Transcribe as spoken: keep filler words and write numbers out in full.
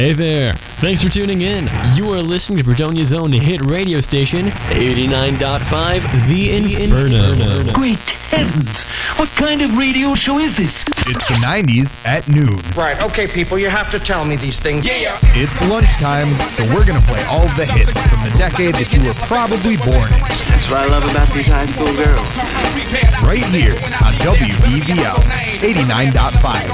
Hey there, thanks for tuning in. You are listening to Fredonia's own hit radio station, eighty-nine point five, The Inferno. Great heavens! What kind of radio show is this? It's the nineties at noon. Right, okay, people, you have to tell me these things. Yeah! It's lunchtime, so we're gonna play all the hits from the decade that you were probably born in. That's what I love about these high school girls. Right here on W B V L eighty-nine point five.